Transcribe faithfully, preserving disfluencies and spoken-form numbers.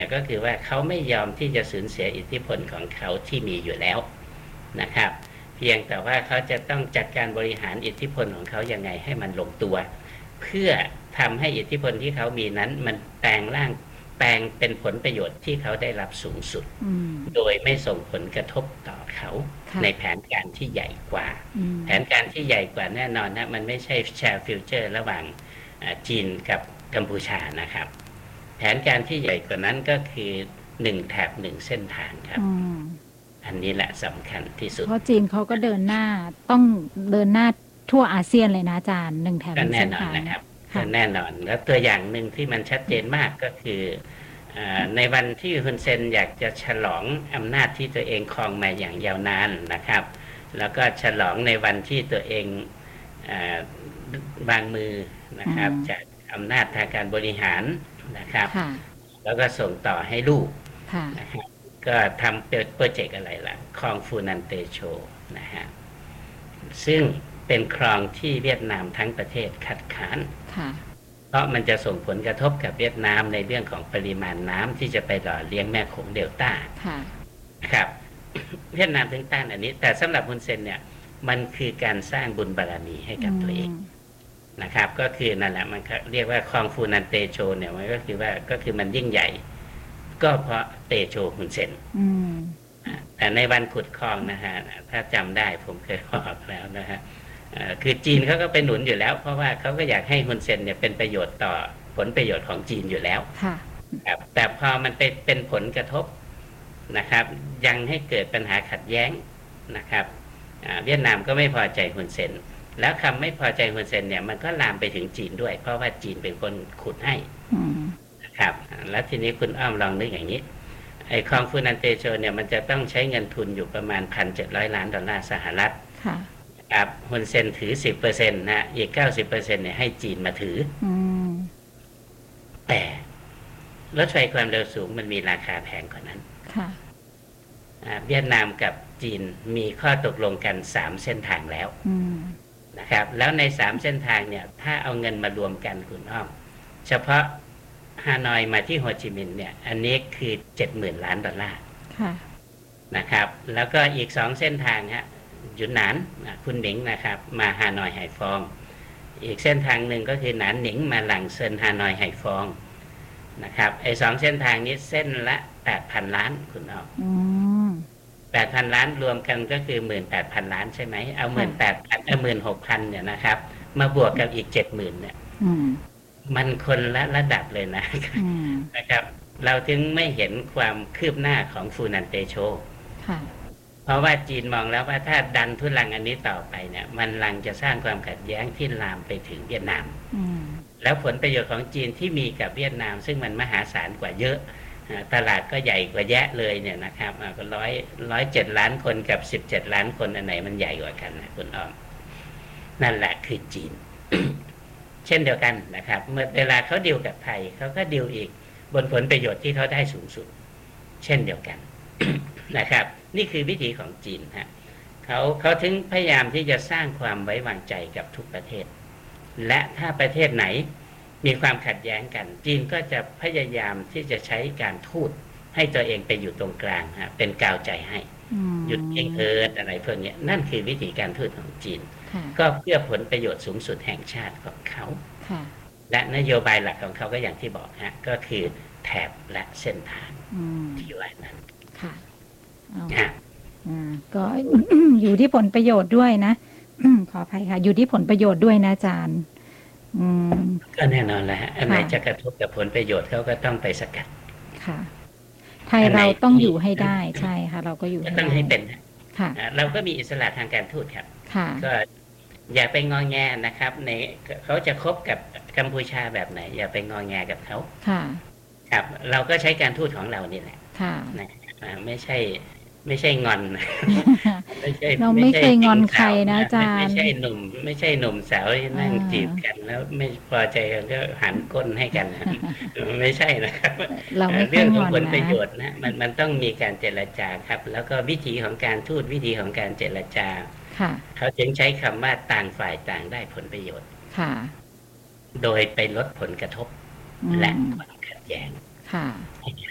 ก็คือว่าเขาไม่ยอมที่จะสูญเสียอิทธิพลของเขาที่มีอยู่แล้วนะครับเพียงแต่ว่าเขาจะต้องจัดการบริหารอิทธิพลของเขายังไงให้มันลงตัวเพื่อทำให้อิทธิพลที่เขามีนั้นมันแปลงร่างแปลงเป็นผลประโยชน์ที่เขาได้รับสูงสุดโดยไม่ส่งผลกระทบต่อเขาในแผนการที่ใหญ่กว่าแผนการที่ใหญ่กว่าแน่นอนนะมันไม่ใช่แชร์ฟิวเจอร์ระหว่างจีนกับกัมพูชานะครับแผนการที่ใหญ่กว่านั้นก็คือหนึ่งแถบหนึ่งเส้นทางครับอันนี้แหละสำคัญที่สุดเพราะจีนเขาก็เดินหน้าต้องเดินหน้าทั่วอาเซียนเลยนะอาจารย์หนึ่งแถบหนึ่งเส้นทางนะครับแน่นอนแล้วตัวอย่างหนึ่งที่มันชัดเจนมากก็คือในวันที่ฮุนเซนอยากจะฉลองอำนาจที่ตัวเองครองมาอย่างยาวนานนะครับแล้วก็ฉลองในวันที่ตัวเองวางมือนะครับจากอำนาจทางการบริหารนะครับแล้วก็ส่งต่อให้ลูกนะครับก็ทำเป็นโปรเจกต์อะไรล่ะคลองฟูนันเตโชนะฮะซึ่งเป็นคลองที่เวียดนามทั้งประเทศคัดค้านเพราะมันจะส่งผลกระทบกับเวียดนามในเรื่องของปริมาณน้ำที่จะไปหล่อเลี้ยงแม่โขงเดลต้าครับเวียดนามถึงต้านอันนี้แต่สำหรับฮุนเซนเนี่ยมันคือการสร้างบุญบารมีให้กับตัวเองนะครับก็คือนั่นแหละมันเรียกว่าคลองฟูนันเตโชเนี่ยมันก็คือว่าก็คือมันยิ่งใหญ่ก็เพราะเตโชฮุนเซนแต่ในวันขุดคลองนะฮะถ้าจำได้ผมเคยบอกแล้วนะฮะคือจีนเขาก็ไปหนุนอยู่แล้วเพราะว่าเขาก็อยากให้ฮุนเซนเนี่ยเป็นประโยชน์ต่อผลประโยชน์ของจีนอยู่แล้วแต่พอมันไปเป็นผลกระทบนะครับยังให้เกิดปัญหาขัดแย้งนะครับเวียดนามก็ไม่พอใจฮุนเซนแล้วคำไม่พอใจฮุนเซนเนี่ยมันก็ลามไปถึงจีนด้วยเพราะว่าจีนเป็นคนขุดให้นะครับแล้วทีนี้คุณอ้อมลองนึกอย่างนี้ไอ้คลองฟูนันเตโชเนี่ยมันจะต้องใช้เงินทุนอยู่ประมาณ หนึ่งพันเจ็ดร้อย ล้านดอลลาร์สหรัฐครับฮุนเซนถือ สิบเปอร์เซ็นต์ นะอีก เก้าสิบเปอร์เซ็นต์ เนี่ยให้จีนมาถือแต่รถไฟความเร็วสูงมันมีราคาแพงกว่านั้นเวียดนามกับจีนมีข้อตกลงกันสามเส้นทางแล้วนะครับแล้วในสามเส้นทางเนี่ยถ้าเอาเงินมารวมกันคุณอ้อมเฉพาะฮานอยมาที่โฮจิมินห์เนี่ยอันนี้คือ เจ็ดหมื่น ล้านดอลลาร์นะครับแล้วก็อีกสองเส้นทางฮะหยุนหนานคุณหนิงนะครับมาฮานอยไหฟองอีกเส้นทางหนึ่งก็คือหนานหนิงมาหลังเซินฮานอยไหฟองนะครับไอ้สองเส้นทางนี้เส้นละ แปดพัน ล้านคุณอ้อมแปดพัน ล้านรวมกันก็คือ หนึ่งหมื่นแปดพัน ล้านใช่ไหมเอา หนึ่งหมื่นแปดพัน เอา หนึ่งหมื่นหกพัน เนี่ยนะครับมาบวกกับอีก เจ็ดหมื่น เนี่ยมันคนละระดับเลยนะนะครับเราถึงไม่เห็นความคืบหน้าของฟูนันเตโชเพราะว่าจีนมองแล้วว่าถ้าดันทุลังอันนี้ต่อไปเนี่ยมันลังจะสร้างความขัดแย้งที่ลามไปถึงเวียดนามแล้วผลประโยชน์ของจีนที่มีกับเวียดนามซึ่งมันมหาศาลกว่าเยอะตลาดก็ใหญ่กว่าแยะเลยเนี่ยนะครับก็ร้อยร้อยเจ็ดล้านคนกับสิบเจ็ดล้านคนอันไหนมันใหญ่กว่ากันนะคุณอ้อมนั่นแหละคือจีน เช่นเดียวกันนะครับเมื่อเวลาเขาดีลกับไทยเขาก็ดีลอีกบนผลประโยชน์ที่เขาได้สูงสุดเช่นเดียวกัน นะครับนี่คือวิธีของจีนฮะเขาเขาถึงพยายามที่จะสร้างความไว้วางใจกับทุกประเทศและถ้าประเทศไหนมีความขัดแย้งกันจีนก็จะพยายามที่จะใช้การทูตให้ตัวเองไปอยู่ตรงกลางฮะเป็นกาวใจให้หยุดเองเอิดอะไรพวกนี้นั่นคือวิธีการทูตของจีนก็เพื่อผลประโยชน์สูงสุดแห่งชาติของเขาและนโยบายหลักของเขาก็อย่างที่บอกฮะก็คือแถบและเส้นทางที่ว่านั้นค่ะก็อยู่ที่ผลประโยชน์ด้วยนะขออภัยค่ะอยู่ที่ผลประโยชน์ด้วยนะอาจารย์ก็แน่นอนแหละฮะอันไหนจะกระทบกับผลประโยชน์เขาก็ต้องไปสกัดค่ะไทยเราต้องอยู่ให้ได้ใช่ค่ะเราก็อยู่ต้องให้เป็นค่ะเราก็มีอิสระทางการทูตครับก็อย่าไปงอแงนะครับในเขาจะคบกับกัมพูชาแบบไหนอย่าไปงอแงกับเขาค่ะครับเราก็ใช้การทูตของเรานี่แหละค่ะนะไม่ใช่ไม่ใช่งอนเราไม่เคยงอนใครนะอาจารย์ไม่ใช่หนุ่มไม่ใช่หนุ่มสาวที่นั่งจีบกันแล้วไม่พอใจกันก็หันก้นให้กันไม่ใช่นะครับเรื่องของผลประโยชน์นะมันมันต้องมีการเจรจาครับแล้วก็วิธีของการทูตวิธีของการเจรจาเขาจึงใช้คำว่าต่างฝ่ายต่างได้ผลประโยชน์โดยไปลดผลกระทบและความขัดแย้ง